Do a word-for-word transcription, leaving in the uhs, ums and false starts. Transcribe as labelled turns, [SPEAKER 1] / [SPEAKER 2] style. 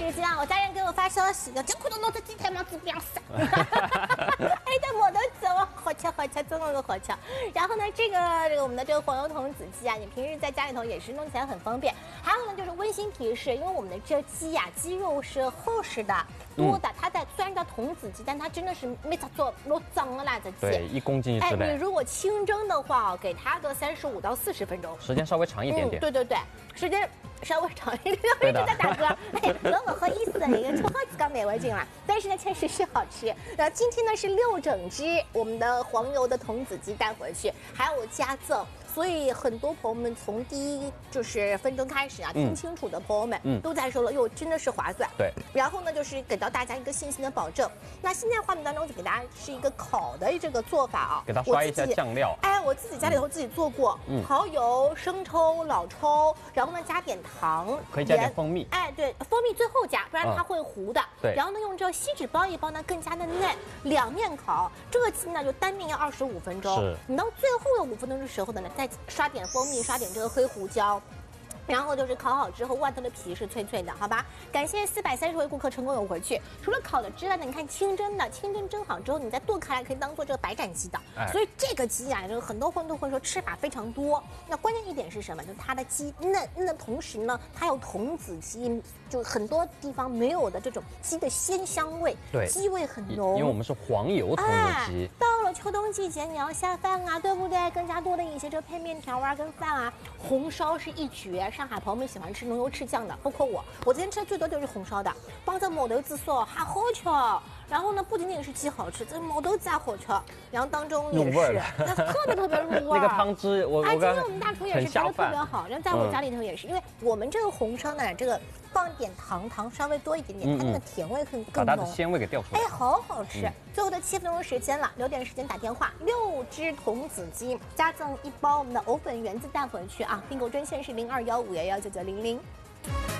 [SPEAKER 1] 时间啊，我家人给我发消息的，这苦都弄这几天嘛，子不要死。哎，但我都走，好吃好吃，真的是好吃。然后呢，这个这个我们的这个黄油童子鸡啊，你平时在家里头也是弄起来很方便。还有呢，就是温馨提示，因为我们的这鸡呀、啊，鸡肉是厚实的、多的，嗯、它在虽然叫童子鸡，但它真的是没咋做老脏了啦，这鸡。
[SPEAKER 2] 对，一公斤之类。
[SPEAKER 1] 哎，你如果清蒸的话，给它个三十五到四十分钟，
[SPEAKER 2] 时间稍微长一点点。
[SPEAKER 1] 嗯、对对对，时间。稍微长一点，我一直在打嗝。哎，跟我和意思一个，臭好几缸美味精了。但是呢，确实是好吃。然后今天呢是六整只我们的黄油的童子鸡带回去，还有加赠。所以很多朋友们从第一就是分钟开始啊，听清楚的朋友们、嗯、都在说了，哟，真的是划算。
[SPEAKER 2] 对。
[SPEAKER 1] 然后呢，就是给到大家一个信心的保证。那现在画面当中就给大家是一个烤的这个做法啊，
[SPEAKER 2] 给它刷一下酱料。
[SPEAKER 1] 哎，我自己家里头自己做过，嗯、蚝油、生抽、老抽，然后呢加点糖，
[SPEAKER 2] 可以加点蜂蜜。
[SPEAKER 1] 哎，对，蜂蜜最后加，不然它会糊的。嗯、
[SPEAKER 2] 对。
[SPEAKER 1] 然后呢，用这个锡纸包一包呢，更加的嫩。两面烤，这个鸡呢就单面要二十五分钟。
[SPEAKER 2] 是。
[SPEAKER 1] 你到最后的五分钟的时候呢，再刷点蜂蜜，刷点这个黑胡椒。然后就是烤好之后，外头的皮是脆脆的，好吧？感谢四百三十位顾客成功有回去。除了烤的之外呢，你看清蒸的，清蒸蒸好之后，你再剁开来可以当做这个白斩鸡的。哎、所以这个鸡啊，这个很多朋友都会说吃法非常多。那关键一点是什么？就是它的鸡嫩嫩的同时呢，它有童子鸡，就很多地方没有的这种鸡的鲜香味，
[SPEAKER 2] 对，
[SPEAKER 1] 鸡味很浓。
[SPEAKER 2] 因为我们是黄油童子鸡。
[SPEAKER 1] 哎、到了秋冬季节，你要下饭啊，对不对？更加多的一些这配面条啊，跟饭啊，红烧是一绝。上海朋友们喜欢吃浓油赤酱的，包括我，我今天吃的最多就是红烧的，帮着毛豆子嗦，还好吃。然后呢，不仅仅是鸡好吃，这毛豆子也好吃，然后当中也是，那特别特别入味。
[SPEAKER 2] 那个汤汁，我我
[SPEAKER 1] 哎，今天我们大厨也是调的特别好，然后在我家里头也是，
[SPEAKER 2] 嗯、
[SPEAKER 1] 因为我们这个红烧呢，这个放点糖，糖稍微多一点点，它那个甜味更更浓，
[SPEAKER 2] 把它的鲜味给调出来。
[SPEAKER 1] 哎，好好吃。嗯、最后的七分钟时间了，留点时间打电话，六只童子鸡加赠一包我们的藕粉圆子带回去啊！订购专线是零二幺五幺幺九九零零。